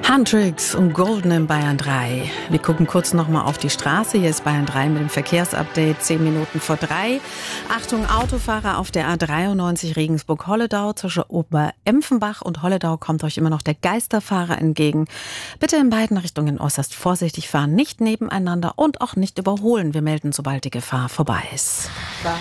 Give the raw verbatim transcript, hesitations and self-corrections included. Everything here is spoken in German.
Handtricks und Golden in Bayern drei. Wir gucken kurz nochmal auf die Straße. Hier ist Bayern drei mit dem Verkehrsupdate, zehn Minuten vor drei. Achtung, Autofahrer auf der A dreiundneunzig Regensburg-Holledau. Zwischen Oberempfenbach und Holledau kommt euch immer noch der Geisterfahrer entgegen. Bitte in beiden Richtungen äußerst vorsichtig fahren, nicht nebeneinander und auch nicht überholen. Wir melden, sobald die Gefahr vorbei ist.